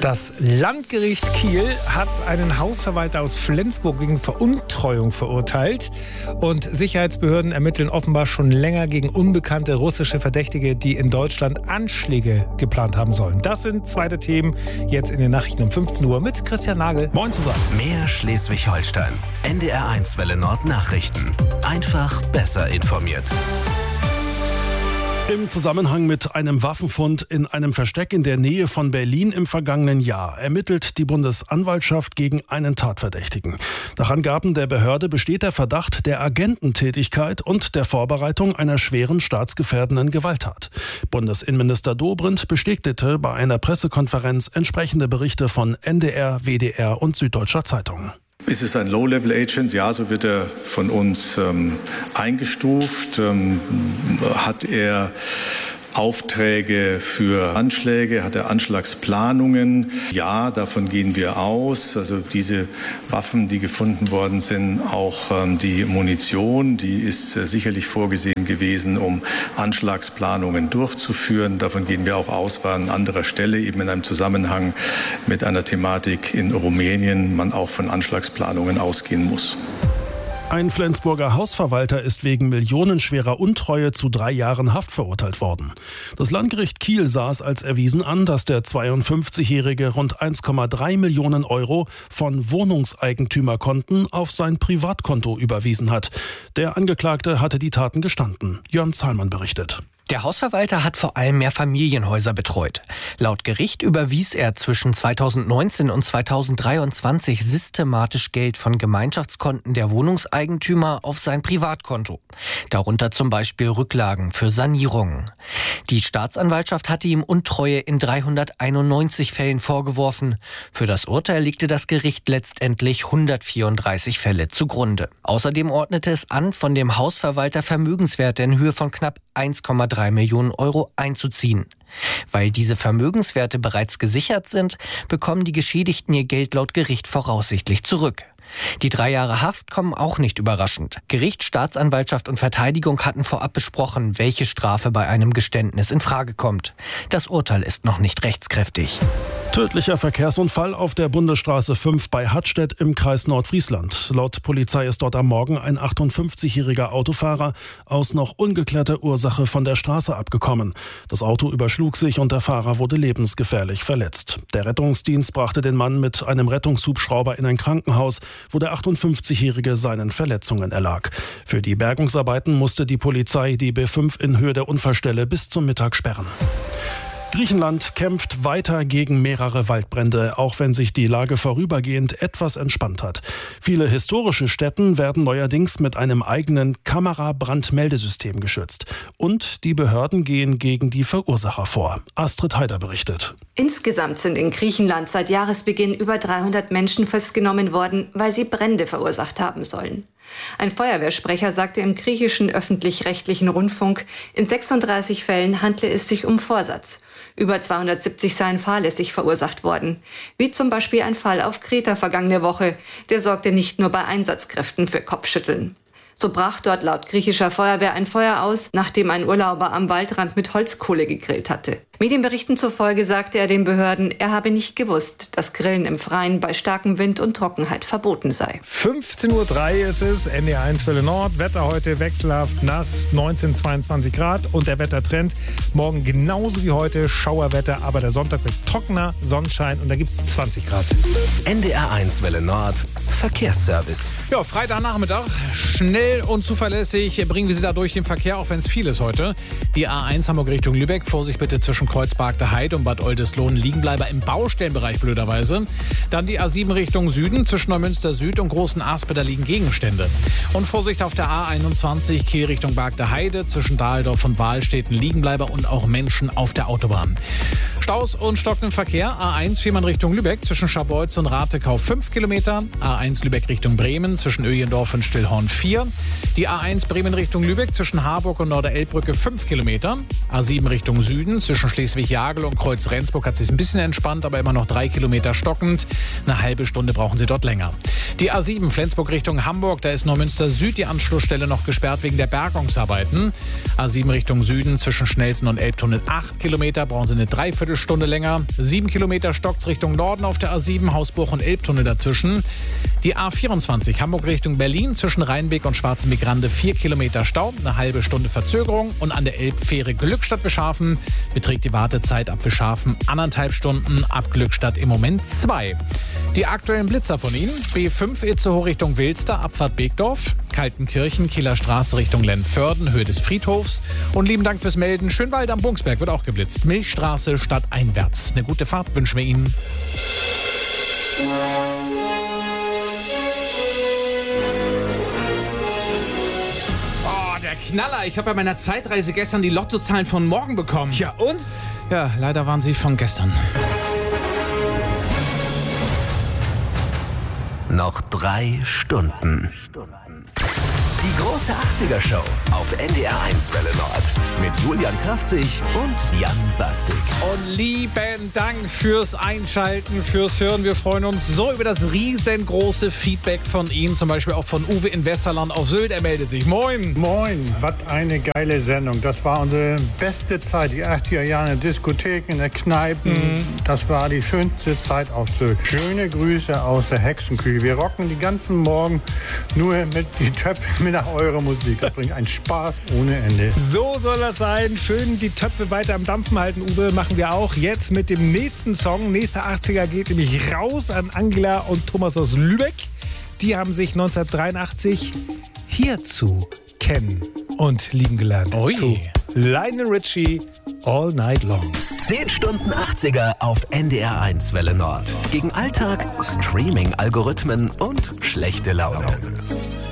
Das Landgericht Kiel hat einen Hausverwalter aus Flensburg wegen Veruntreuung verurteilt. Und Sicherheitsbehörden ermitteln offenbar schon länger gegen unbekannte russische Verdächtige, die in Deutschland Anschläge geplant haben sollen. Das sind zwei der Themen jetzt in den Nachrichten um 15 Uhr mit Christian Nagel. Moin zusammen. Mehr Schleswig-Holstein. NDR1 Welle Nord Nachrichten. Einfach besser informiert. Im Zusammenhang mit einem Waffenfund in einem Versteck in der Nähe von Berlin im vergangenen Jahr ermittelt die Bundesanwaltschaft gegen einen Tatverdächtigen. Nach Angaben der Behörde besteht der Verdacht der Agententätigkeit und der Vorbereitung einer schweren staatsgefährdenden Gewalttat. Bundesinnenminister Dobrindt bestätigte bei einer Pressekonferenz entsprechende Berichte von NDR, WDR und Süddeutscher Zeitung. Ist es ein Low-Level-Agent? Ja, so wird er von uns eingestuft. Hat er Aufträge für Anschläge? Hat er Anschlagsplanungen? Ja, davon gehen wir aus. Also diese Waffen, die gefunden worden sind, auch die Munition, die ist sicherlich vorgesehen gewesen, um Anschlagsplanungen durchzuführen. Davon gehen wir auch aus, weil an anderer Stelle, eben in einem Zusammenhang mit einer Thematik in Rumänien, man auch von Anschlagsplanungen ausgehen muss. Ein Flensburger Hausverwalter ist wegen millionenschwerer Untreue zu 3 Jahren Haft verurteilt worden. Das Landgericht Kiel sah es als erwiesen an, dass der 52-Jährige rund 1,3 Millionen Euro von Wohnungseigentümerkonten auf sein Privatkonto überwiesen hat. Der Angeklagte hatte die Taten gestanden. Jörn Zahlmann berichtet. Der Hausverwalter hat vor allem Mehrfamilienhäuser betreut. Laut Gericht überwies er zwischen 2019 und 2023 systematisch Geld von Gemeinschaftskonten der Wohnungseigentümer auf sein Privatkonto. Darunter zum Beispiel Rücklagen für Sanierungen. Die Staatsanwaltschaft hatte ihm Untreue in 391 Fällen vorgeworfen. Für das Urteil legte das Gericht letztendlich 134 Fälle zugrunde. Außerdem ordnete es an, von dem Hausverwalter Vermögenswerte in Höhe von knapp 1,3 Millionen Euro einzuziehen. Weil diese Vermögenswerte bereits gesichert sind, bekommen die Geschädigten ihr Geld laut Gericht voraussichtlich zurück. Die 3 Jahre Haft kommen auch nicht überraschend. Gericht, Staatsanwaltschaft und Verteidigung hatten vorab besprochen, welche Strafe bei einem Geständnis in Frage kommt. Das Urteil ist noch nicht rechtskräftig. Tödlicher Verkehrsunfall auf der Bundesstraße 5 bei Hattstedt im Kreis Nordfriesland. Laut Polizei ist dort am Morgen ein 58-jähriger Autofahrer aus noch ungeklärter Ursache von der Straße abgekommen. Das Auto überschlug sich und der Fahrer wurde lebensgefährlich verletzt. Der Rettungsdienst brachte den Mann mit einem Rettungshubschrauber in ein Krankenhaus, wo der 58-jährige seinen Verletzungen erlag. Für die Bergungsarbeiten musste die Polizei die B5 in Höhe der Unfallstelle bis zum Mittag sperren. Griechenland kämpft weiter gegen mehrere Waldbrände, auch wenn sich die Lage vorübergehend etwas entspannt hat. Viele historische Stätten werden neuerdings mit einem eigenen Kamerabrandmeldesystem geschützt. Und die Behörden gehen gegen die Verursacher vor. Astrid Heider berichtet. Insgesamt sind in Griechenland seit Jahresbeginn über 300 Menschen festgenommen worden, weil sie Brände verursacht haben sollen. Ein Feuerwehrsprecher sagte im griechischen öffentlich-rechtlichen Rundfunk, in 36 Fällen handle es sich um Vorsatz. Über 270 seien fahrlässig verursacht worden. Wie zum Beispiel ein Fall auf Kreta vergangene Woche. Der sorgte nicht nur bei Einsatzkräften für Kopfschütteln. So brach dort laut griechischer Feuerwehr ein Feuer aus, nachdem ein Urlauber am Waldrand mit Holzkohle gegrillt hatte. Medienberichten zufolge sagte er den Behörden, er habe nicht gewusst, dass Grillen im Freien bei starkem Wind und Trockenheit verboten sei. 15:03 Uhr ist es, NDR1 Welle Nord. Wetter heute wechselhaft nass, 19, 22 Grad. Und der Wettertrend morgen genauso wie heute, Schauerwetter. Aber der Sonntag wird trockener, Sonnenschein und da gibt es 20 Grad. NDR1 Welle Nord, Verkehrsservice. Ja, Freitagnachmittag, schnell und zuverlässig bringen wir Sie da durch den Verkehr, auch wenn es viel ist heute. Die A1 Hamburg Richtung Lübeck, Vorsicht bitte zwischen Kreuzberg der Heide und Bad Oldesloe, Liegenbleiber im Baustellenbereich blöderweise. Dann die A7 Richtung Süden, zwischen Neumünster Süd und Großen Aspe, da liegen Gegenstände. Und Vorsicht auf der A21 Kiel Richtung Berg der Heide, zwischen Dahldorf und Wahlstätten, Liegenbleiber und auch Menschen auf der Autobahn. Staus und stockenden Verkehr, A1 Fehmarn Richtung Lübeck, zwischen Scharbeutz und Ratekau 5 Kilometer, A1 Lübeck Richtung Bremen, zwischen Öjendorf und Stillhorn 4, die A1 Bremen Richtung Lübeck, zwischen Harburg und Norderelbbrücke 5 Kilometer, A7 Richtung Süden, zwischen Schleswig-Jagel und Kreuz-Rendsburg hat sich ein bisschen entspannt, aber immer noch 3 Kilometer stockend. Eine halbe Stunde brauchen Sie dort länger. Die A7 Flensburg Richtung Hamburg, da ist Neumünster Süd die Anschlussstelle noch gesperrt wegen der Bergungsarbeiten. A7 Richtung Süden zwischen Schnellsen und Elbtunnel 8 Kilometer, brauchen Sie eine Dreiviertelstunde länger. 7 Kilometer stockt's Richtung Norden auf der A7, Hausbruch und Elbtunnel dazwischen. Die A24 Hamburg Richtung Berlin zwischen Rheinweg und Schwarzenbeck-Grande 4 Kilometer Stau, eine halbe Stunde Verzögerung. Und an der Elbfähre Glückstadt-Wischhafen beträgt die Wartezeit ab Wischhafen 1,5 Stunden, ab Glückstadt im Moment 2. Die aktuellen Blitzer von Ihnen: B5 Itzehoe Richtung Wilster, Abfahrt Beekdorf, Kaltenkirchen, Kieler Straße Richtung Lentförden, Höhe des Friedhofs. Und lieben Dank fürs Melden. Schönwald am Bungsberg wird auch geblitzt. Milchstraße stadteinwärts. Eine gute Fahrt wünschen wir Ihnen. Knaller, ich habe bei meiner Zeitreise gestern die Lottozahlen von morgen bekommen. Ja, und? Ja, leider waren sie von gestern. Noch 3 Stunden. Die große 80er-Show auf NDR1 Welle Nord. Mit Julian Kraftzig und Jan Bastik. Und lieben Dank fürs Einschalten, fürs Hören. Wir freuen uns so über das riesengroße Feedback von Ihnen. Zum Beispiel auch von Uwe in Westerland auf Sylt. Er meldet sich. Moin. Moin, was eine geile Sendung. Das war unsere beste Zeit. Die 80er Jahre in der Diskothek, in der Kneipen. Das war die schönste Zeit auf Sylt. Schöne Grüße aus der Hexenküche. Wir rocken die ganzen Morgen nur mit die Töpfe mit eurer Musik. Das bringt einen Spaß ohne Ende. So soll das sein. Schön die Töpfe weiter am Dampfen halten, Uwe. Machen wir auch jetzt mit dem nächsten Song. Nächster 80er geht nämlich raus an Angela und Thomas aus Lübeck. Die haben sich 1983 hierzu kennen und lieben gelernt. Ui. Zu Lionel Richie, All Night Long. 10 Stunden 80er auf NDR1 Welle Nord. Gegen Alltag, Streaming-Algorithmen und schlechte Laune.